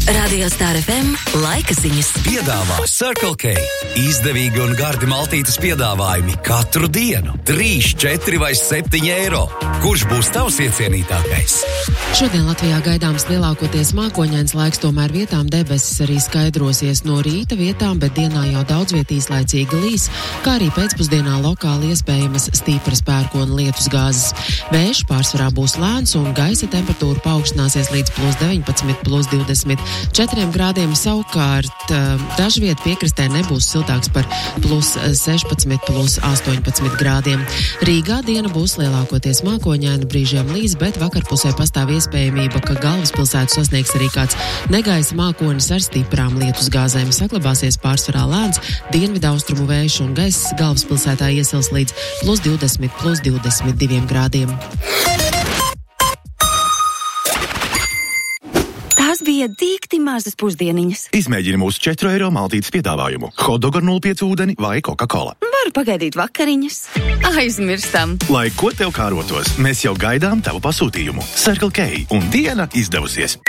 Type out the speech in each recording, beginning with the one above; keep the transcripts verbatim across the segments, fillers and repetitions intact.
Radio Star F M laika ziņas. Piedāvā Circle K. Izdevīgi un gardi maltītes piedāvājumi katru dienu. trīs, četri vai septiņi eiro. Kurš būs tavs iecienītākais? Šodien Latvijā gaidāms lielākoties mākoņains laiks, tomēr vietām debesis arī skaidrosies no rīta vietām, bet dienā jau daudz viet īslaicīgi līs, kā arī pēcpusdienā lokāli iespējamas stīpras pērkona lietus gāzes. Vējš pārsvarā būs lēns un gaisa temperatūra paaugstināsies līdz plus deviņpadsmit, plus divdesmit četriem grādiem, savukārt dažviet piekrastē nebūs siltāks par plus sešpadsmit, plus astoņpadsmit grādiem. Rīgā diena būs lielākoties mākoņaina, brīžiem līs, bet vakarpusē pastāv iespējamība, ka galvaspilsētu sasniegs arī kāds negaisa mākonis ar stiprām lietus gāzēm. Saglabāsies pārsvarā lēns dienvidaustrumu vējš un gaiss galvaspilsētā iesils līdz plus divdesmit, plus divdesmit diviem grādiem. Tās bija dīkti mazas pusdieniņas. Izmēģini mūsu četru eiro maltītes piedāvājumu. Hotdog ar nulle pieci ūdeni vai Coca-Cola. Varu pagaidīt vakariņas. Aizmirstam. Lai ko tev kārotos, mēs jau gaidām tavu pasūtījumu. Circle K un diena izdevusies.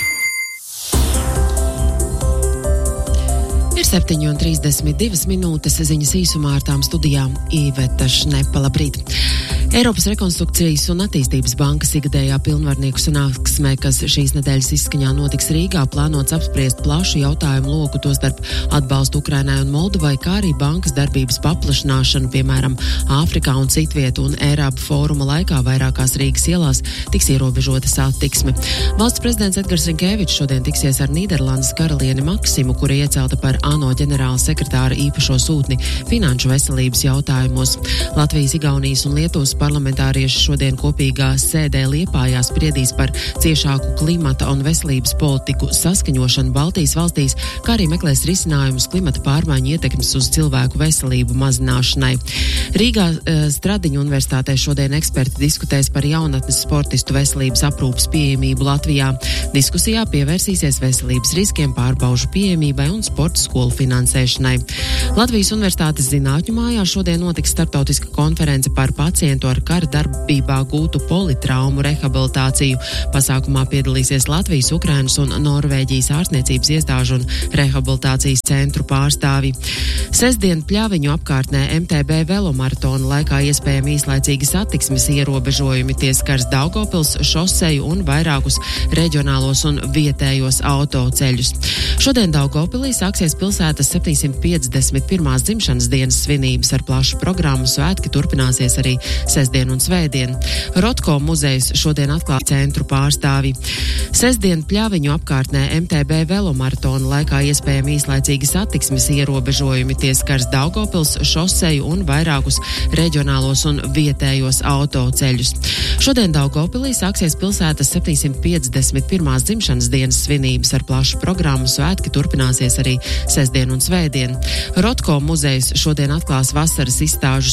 Ir septiņi un trīsdesmit divas minūtes, ziņas īsumā ar tām studijām Iveta Šnepa, labrīt. Eiropas rekonstrukcijas un attīstības bankas ikgadējā pilnvarnieku sanāksmē, kas šīs nedēļas izskaņā notiks Rīgā, plānots apspriest plašu jautājumu loku, tostarp atbalstu Ukrainai un Moldovai, kā arī bankas darbības paplašināšanu, piemēram, Āfrikā un citvietu, un Eirāba fóruma laikā vairākās Rīgas ielās tiks ierobežota satiksme. Valsts prezidents Edgars Rinkēvičs šodien tiksies ar Nīderlandes karalieni Maksimu, kura iecelta par ANO ģenerāla sekretāra īpašo sūtni finanšu veselības jautājumos. Latvijas, Igaunijas un Lietuvas parlamentārieši šodien kopīgā sēdē Liepājā spriedīs par ciešāku klimata un veselības politiku saskaņošanu Baltijas valstīs, kā arī meklēs risinājumus klimata pārmaiņu ietekmes uz cilvēku veselību mazināšanai. Rīgā Stradiņu universitātē šodien eksperti diskutēs par jaunatnes sportistu veselības aprūpas pieejamību Latvijā. Diskusijā pievērsīsies veselības riskiem, pārbaužu pieejamībai un sporta skolu finansēšanai. Latvijas Universitātes zinātņu mājā šodien notiks starptautiska konference par pacientu ar kara darbībā gūtu politraumu rehabilitāciju. Pasākumā piedalīsies Latvijas, Ukrainas un Norvēģijas ārstniecības iestāžu un rehabilitācijas centru pārstāvi. Sestdien Pļaviņu apkārtnē M T B velomaratona laikā iespējami īslaicīgi satiksmes ierobežojumi. Tie skars Daugavpils šoseju un vairākus reģionālos un vietējos autoceļus. Šodien Daugavpilī sāksies pilsētas septiņsimt piecdesmit pirmās dzimšanas dienas svinības ar plašu programmu. Svētki turpināsies arī sestdien un svētdien. Rotko muzejs šodien atklāja centru pārstāvi. Sestdien Pļaviņu apkārtnē M T B velomaratona laikā iespējami īslaicīgi satiksmes ierobežojumi. Tie skars Daugavpils šoseju un vairākus reģionālos un vietējos autoceļus. Šodien Daugavpilī sāksies pilsētas septiņsimt piecdesmit pirmās dzimšanas dienas svinības ar plašu programmu. Svētki turpināsies arī sestdien un svētdien. Rotko muzejs šodien atklās vasaras izstāžu